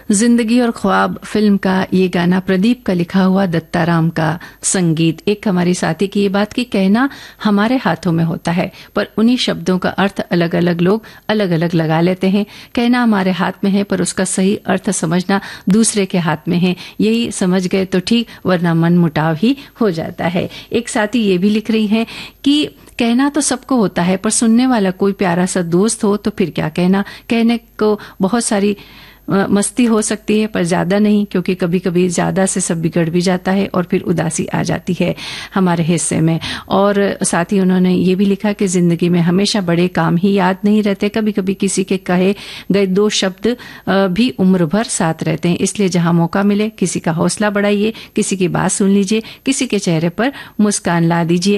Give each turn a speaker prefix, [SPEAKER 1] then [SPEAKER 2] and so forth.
[SPEAKER 1] जिंदगी और ख्वाब फिल्म का ये गाना प्रदीप का लिखा हुआ, दत्ताराम का संगीत। एक हमारी साथी की ये बात कि कहना हमारे हाथों में होता है, पर उन्हीं शब्दों का अर्थ अलग अलग लोग अलग अलग लगा लेते हैं। कहना हमारे हाथ में है, पर उसका सही अर्थ समझना दूसरे के हाथ में है। यही समझ गए तो ठीक, वरना मन मुटाव ही हो जाता है। एक साथी ये भी लिख रही हैं कि कहना तो सबको होता है, पर सुनने वाला कोई प्यारा सा दोस्त हो तो फिर क्या कहना। कहने को बहुत सारी मस्ती हो सकती है, पर ज्यादा नहीं, क्योंकि कभी कभी ज्यादा से सब बिगड़ भी जाता है और फिर उदासी आ जाती है हमारे हिस्से में। और साथ ही उन्होंने ये भी लिखा कि जिंदगी में हमेशा बड़े काम ही याद नहीं रहते, कभी कभी किसी के कहे गए दो शब्द भी उम्र भर साथ रहते हैं। इसलिए जहां मौका मिले किसी का हौसला बढ़ाइए, किसी की बात सुन लीजिए, किसी के चेहरे पर मुस्कान ला दीजिए।